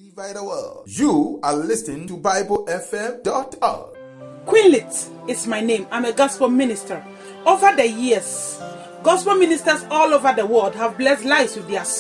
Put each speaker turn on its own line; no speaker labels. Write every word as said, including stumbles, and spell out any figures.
by the world. You are listening to Bible F M dot org.
Quinlit is my name. I'm a gospel minister. Over the years, gospel ministers all over the world have blessed lives with their